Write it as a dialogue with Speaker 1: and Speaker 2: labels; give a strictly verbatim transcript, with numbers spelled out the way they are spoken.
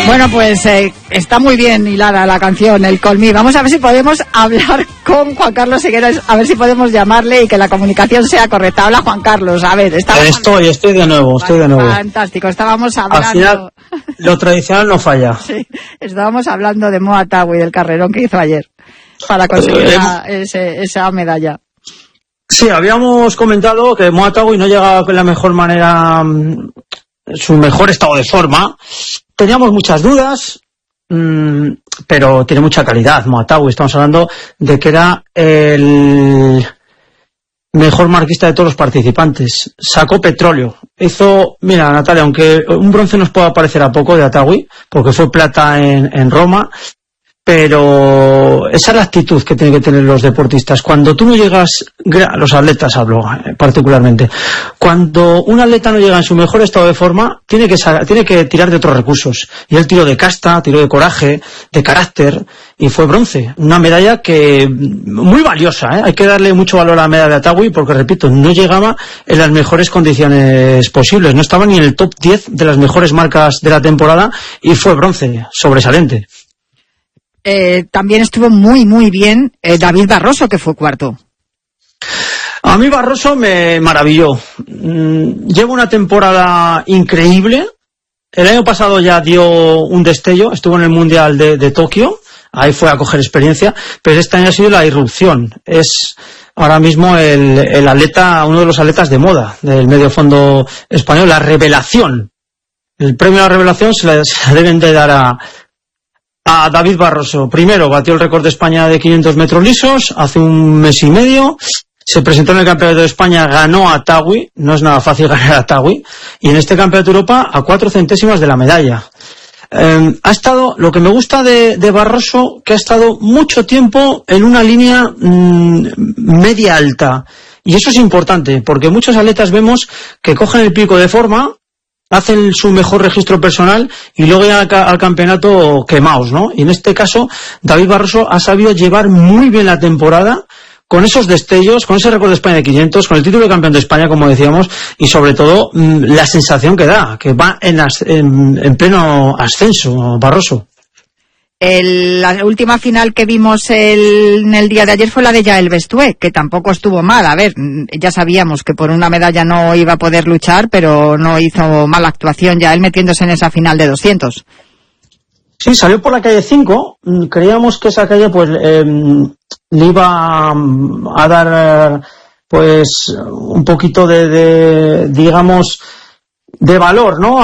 Speaker 1: Bueno, pues eh, está muy bien hilada la canción, el Call Me. Vamos a ver si podemos hablar con Juan Carlos Higueras, a ver si podemos llamarle y que la comunicación sea correcta. Habla Juan Carlos, a ver. Estábamos...
Speaker 2: Estoy, estoy de nuevo, estoy de nuevo.
Speaker 1: Fantástico, estábamos hablando...
Speaker 2: Al final, lo tradicional no falla.
Speaker 1: Sí, estábamos hablando de Moa Tawui, del carrerón que hizo ayer, para conseguir eh, la, ese, esa medalla.
Speaker 2: Sí, habíamos comentado que Moa Tawui no llegaba con la mejor manera, su mejor estado de forma. Teníamos muchas dudas, mmm, pero tiene mucha calidad Moa Tawui. Estamos hablando de que era el mejor marquista de todos los participantes. Sacó petróleo. Hizo, mira, Natalia, aunque un bronce nos pueda parecer a poco de Tawui, porque fue plata en, en Roma, pero esa es la actitud que tienen que tener los deportistas. Cuando tú no llegas, los atletas hablo particularmente, cuando un atleta no llega en su mejor estado de forma, tiene que tiene que tirar de otros recursos. Y él tiró de casta, tiró de coraje, de carácter, y fue bronce. Una medalla que muy valiosa, ¿eh? Hay que darle mucho valor a la medalla de Tawui, porque repito, no llegaba en las mejores condiciones posibles, no estaba ni en el top diez de las mejores marcas de la temporada, y fue bronce, sobresaliente.
Speaker 1: Eh, también estuvo muy, muy bien eh, David Barroso, que fue cuarto.
Speaker 2: A mí Barroso me maravilló. Mm, lleva una temporada increíble. El año pasado ya dio un destello, estuvo en el Mundial de, de Tokio, ahí fue a coger experiencia, pero este año ha sido la irrupción. Es ahora mismo el, el atleta, uno de los atletas de moda del medio fondo español, la revelación. El premio a la revelación se la, se la deben de dar a A David Barroso. Primero batió el récord de España de quinientos metros lisos hace un mes y medio, se presentó en el Campeonato de España, ganó a Tawui, no es nada fácil ganar a Tawui, y en este Campeonato de Europa a cuatro centésimas de la medalla. Eh, ha estado, lo que me gusta de, de Barroso, que ha estado mucho tiempo en una línea mmm, media alta, y eso es importante, porque muchos atletas vemos que cogen el pico de forma, hacen su mejor registro personal y luego ya al, al campeonato quemaos, ¿no? Y en este caso, David Barroso ha sabido llevar muy bien la temporada con esos destellos, con ese récord de España de quinientos, con el título de campeón de España, como decíamos, y sobre todo mmm, la sensación que da, que va en, as, en, en pleno ascenso, Barroso.
Speaker 1: El, la última final que vimos el, en el día de ayer fue la de Yael Bestué, que tampoco estuvo mal. A ver, ya sabíamos que por una medalla no iba a poder luchar, pero no hizo mala actuación Yael metiéndose en esa final de doscientos.
Speaker 2: Sí, salió por la calle cinco. Creíamos que esa calle pues eh, le iba a dar pues un poquito de, de digamos, de valor, ¿no?